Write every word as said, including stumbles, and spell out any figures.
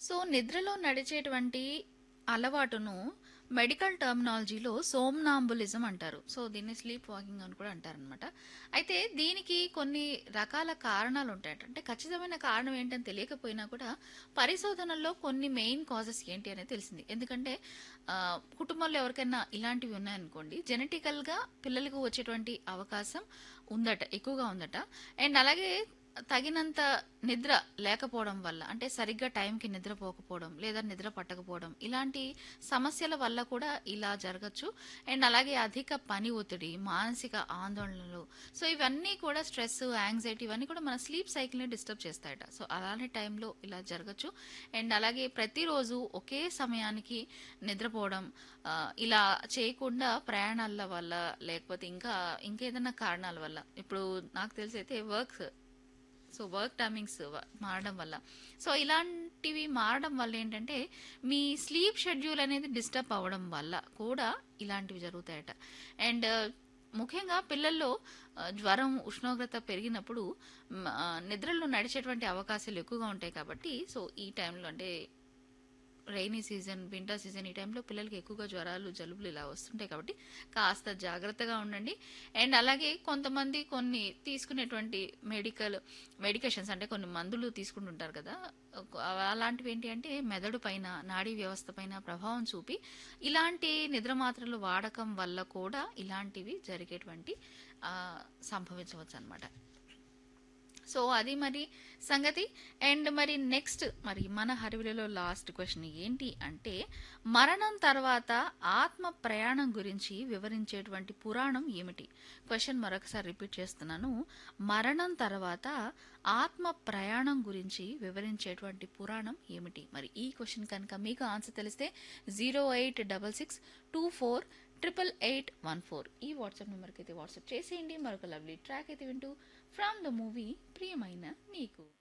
So, నిద్రలో నడిచేటువంటి అలవాటును మెడికల్ టర్మినాలజీలో సోమ్నాంబులిజం అంటారు. సో, దీన్ని స్లీప్ వాకింగ్ అని కూడా అంటారనమాట. అయితే దీనికి కొన్ని రకాల కారణాలు ఉంటాయట. అంటే ఖచ్చితమైన కారణం ఏంటని తెలియకపోయినా కూడా పరిశోధనల్లో కొన్ని మెయిన్ కాజెస్ ఏంటి అనేది తెలిసింది. ఎందుకంటే ఆహ్, కుటుంబంలో ఎవరికైనా ఇలాంటివి ఉన్నాయనుకోండి, జెనెటికల్‌గా పిల్లలకు వచ్చేటువంటి అవకాశం ఉందట. ఎక్కువగా ఉందట. అండ్ అలాగే తగినంత నిద్ర లేకపోవడం వల్ల అంటే సరిగ్గా టైంకి నిద్రపోకపోవడం లేదా నిద్ర పట్టకపోవడం ఇలాంటి సమస్యల వల్ల కూడా ఇలా జరగచ్చు. అండ్ అలాగే అధిక పని ఒత్తిడి, మానసిక ఆందోళనలు, సో ఇవన్నీ కూడా స్ట్రెస్, యాంగ్జైటీ ఇవన్నీ కూడా మన స్లీప్ సైకిల్ని డిస్టర్బ్ చేస్తాయట. సో అలాంటి టైంలో ఇలా జరగచ్చు. అండ్ అలాగే ప్రతిరోజు ఒకే సమయానికి నిద్రపోవడం, ఆ, ఇలా చేయకుండా ప్రయాణాల వల్ల లేకపోతే ఇంకా ఇంకేదైనా కారణాల వల్ల, ఇప్పుడు నాకు తెలిసి అయితే వర్క్ సో వర్క్ టైమింగ్స్ మారడం వల్ల, సో ఇలాంటివి మారడం వల్ల ఏంటంటే మీ స్లీప్ షెడ్యూల్ అనేది డిస్టర్బ్ అవ్వడం వల్ల కూడా ఇలాంటివి జరుగుతాయట. అండ్ ముఖ్యంగా పిల్లల్లో ఆ, జ్వరం, ఉష్ణోగ్రత పెరిగినప్పుడు మ్, ఆ, నిద్రలో నడిచేటువంటి అవకాశాలు ఎక్కువగా ఉంటాయి కాబట్టి, సో ఈ టైంలో అంటే రైనీ సీజన్, వింటర్ సీజన్ ఈ టైంలో పిల్లలకి ఎక్కువగా జ్వరాలు, జలుబులు ఇలా వస్తుంటాయి కాబట్టి కాస్త జాగ్రత్తగా ఉండండి. అండ్ అలాగే కొంతమంది కొన్ని తీసుకునేటువంటి మెడికల్ మెడికేషన్స్ అంటే కొన్ని మందులు తీసుకుంటుంటారు కదా, ఒక- అలాంటివి ఏంటి అంటే మెదడు పైన, నాడీ వ్యవస్థ పైన ప్రభావం చూపి ఇలాంటి నిద్ర మాత్రలు వాడకం వల్ల కూడా ఇలాంటివి జరిగేటువంటి ఆ, సంభవించవచ్చు అనమాట. సో అది మరి సంగతి. అండ్ మరి నెక్స్ట్ మరి మన హరివిలలో లాస్ట్ క్వశ్చన్ ఏంటి అంటే, మరణం తర్వాత ఆత్మ ప్రయాణం గురించి వివరించేటువంటి పురాణం ఏమిటి? క్వశ్చన్ మరొకసారి రిపీట్ చేస్తున్నాను. మరణం తర్వాత ఆత్మ ప్రయాణం గురించి వివరించేటువంటి పురాణం ఏమిటి? మరి ఈ క్వశ్చన్ కనుక మీకు ఆన్సర్ తెలిస్తే zero eight double six two four triple eight one four ఈ వాట్సాప్ నెంబర్కి అయితే వాట్సాప్ చేసేయండి. మరొక లవ్లీ ట్రాక్ అయితే వింటూ ఫ్రమ్ ద మూవీ ప్రియమైన నీకు.